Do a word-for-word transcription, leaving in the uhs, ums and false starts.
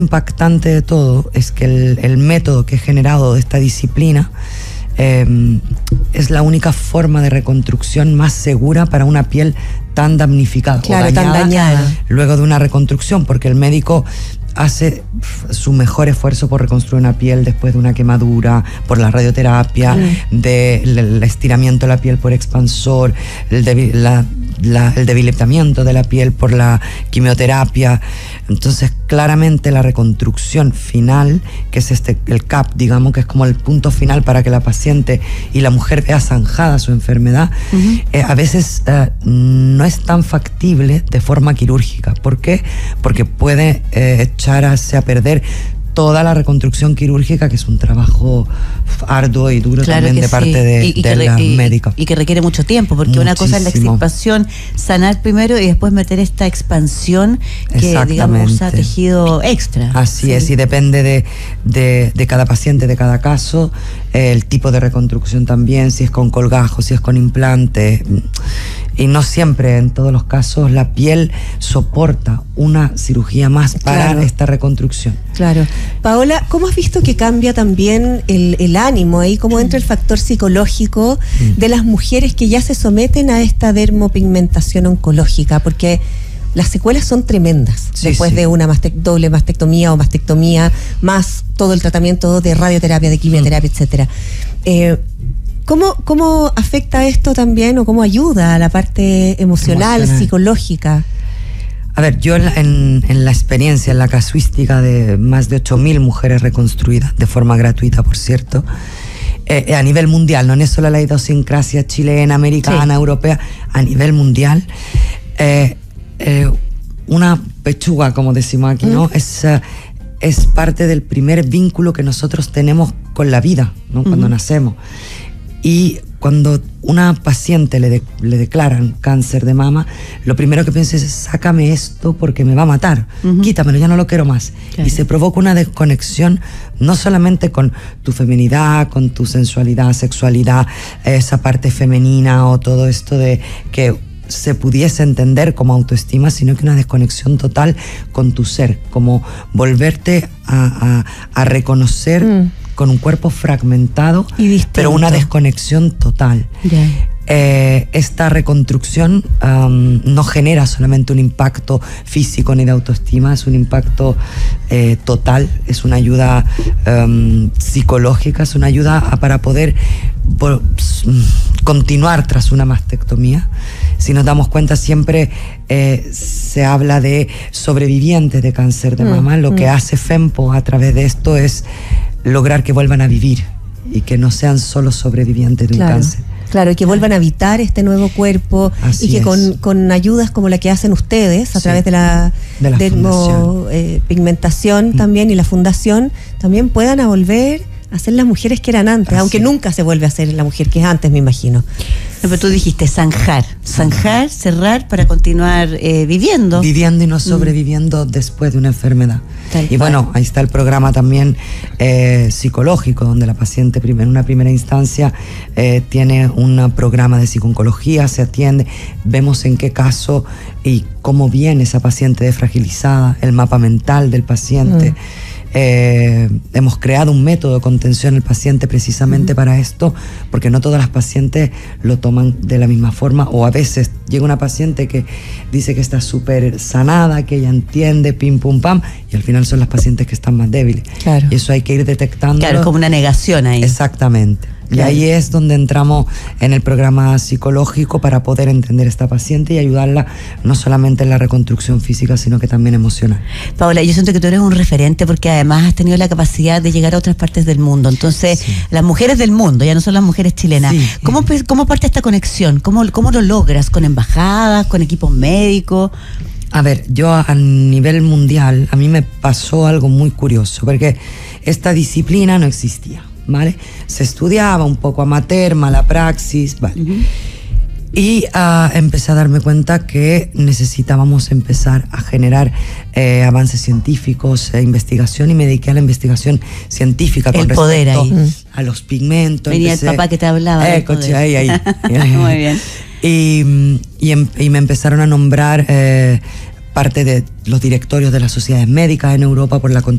impactante de todo es que el, el método que he generado de esta disciplina eh, es la única forma de reconstrucción más segura para una piel tan damnificada, claro, o dañada, tan dañada luego de una reconstrucción, porque el médico hace su mejor esfuerzo por reconstruir una piel después de una quemadura, por la radioterapia, mm. del estiramiento de la piel por expansor, el, de, la, la, el debilitamiento de la piel por la quimioterapia. Entonces, claramente la reconstrucción final, que es este, el C A P, digamos, que es como el punto final para que la paciente y la mujer vea zanjada su enfermedad, uh-huh. eh, a veces eh, no es tan factible de forma quirúrgica. ¿Por qué? Porque puede eh, echarse a perder toda la reconstrucción quirúrgica, que es un trabajo arduo y duro, claro, también de sí. parte de, y, y de la y, médica. Y que requiere mucho tiempo, porque Muchísimo. Una cosa es la extirpación, sanar primero y después meter esta expansión que, digamos, usa tejido extra. Así sí. es, y depende de, de, de cada paciente, de cada caso, eh, el tipo de reconstrucción también, si es con colgajo, si es con implante. Y no siempre, en todos los casos, la piel soporta una cirugía más para claro. esta reconstrucción. Claro. Paola, ¿cómo has visto que cambia también el, el ánimo ahí? ¿Cómo entra el factor psicológico mm. de las mujeres que ya se someten a esta dermopigmentación oncológica? Porque las secuelas son tremendas sí, después sí. de una mastec- doble mastectomía o mastectomía, más todo el tratamiento de radioterapia, de quimioterapia, mm. etcétera. Eh, ¿Cómo, ¿Cómo afecta esto también o cómo ayuda a la parte emocional, emocional. psicológica? A ver, yo en la, en, en la experiencia, en la casuística de más de ocho mil mujeres reconstruidas, de forma gratuita, por cierto, eh, a nivel mundial, no es solo la idiosincrasia chilena, americana, sí. europea, a nivel mundial, eh, eh, una pechuga, como decimos aquí, ¿no? Mm. Es, uh, es parte del primer vínculo que nosotros tenemos con la vida, ¿no? Cuando mm. nacemos. Y cuando una paciente le, de, le declaran cáncer de mama, lo primero que piensa es, sácame esto porque me va a matar, uh-huh. quítamelo, ya no lo quiero más. Claro. Y se provoca una desconexión no solamente con tu feminidad, con tu sensualidad, sexualidad, esa parte femenina o todo esto de que se pudiese entender como autoestima, sino que una desconexión total con tu ser, como volverte a, a, a reconocer mm. con un cuerpo fragmentado, pero una desconexión total. Yeah. Eh, esta reconstrucción um, no genera solamente un impacto físico ni de autoestima, es un impacto eh, total, es una ayuda um, psicológica, es una ayuda a, para poder por, continuar tras una mastectomía. Si nos damos cuenta, siempre eh, se habla de sobrevivientes de cáncer de mama. Mm, Lo mm. que hace FEMPO a través de esto es lograr que vuelvan a vivir y que no sean solo sobrevivientes de claro, un cáncer. Claro, y que vuelvan a habitar este nuevo cuerpo. Así y que con, con ayudas como la que hacen ustedes a sí, través de la, de la dermopigmentación eh, mm. también y la fundación, también puedan a volver a ser las mujeres que eran antes, Así. aunque nunca se vuelve a ser la mujer que es antes, me imagino. No, pero tú dijiste zanjar, zanjar, cerrar para continuar eh, viviendo. Viviendo y no sobreviviendo mm. después de una enfermedad. Tal y cual. Bueno, ahí está el programa también eh, psicológico, donde la paciente en una primera instancia eh, tiene un programa de psico-oncología, se atiende, vemos en qué caso y cómo viene esa paciente desfragilizada, el mapa mental del paciente. Mm. Eh, hemos creado un método de contención al paciente precisamente uh-huh. para esto, porque no todas las pacientes lo toman de la misma forma, o a veces llega una paciente que dice que está súper sanada, que ella entiende, pim pum pam, y al final son las pacientes que están más débiles. Claro. Y eso hay que ir detectando. Claro, es como una negación ahí. Exactamente. Claro. Y ahí es donde entramos en el programa psicológico para poder entender a esta paciente y ayudarla no solamente en la reconstrucción física, sino que también emocional. Paola, yo siento que tú eres un referente porque además has tenido la capacidad de llegar a otras partes del mundo. Entonces, sí. las mujeres del mundo, ya no son las mujeres chilenas. Sí. ¿Cómo, ¿Cómo parte esta conexión? ¿Cómo, ¿Cómo lo logras? ¿Con embajadas? ¿Con equipos médicos? A ver, yo a nivel mundial, a mí me pasó algo muy curioso, porque esta disciplina no existía. ¿Vale? Se estudiaba un poco amateur, mala praxis, ¿vale? Uh-huh. Y uh, empecé a darme cuenta que necesitábamos empezar a generar eh, avances científicos, eh, investigación, y me dediqué a la investigación científica con el poder respecto ahí. a los pigmentos. Venía empecé, el papá que te hablaba. Eh, coche, ahí, ahí. Muy bien. Y, y, y me empezaron a nombrar... Eh, parte de los directorios de las sociedades médicas en Europa por la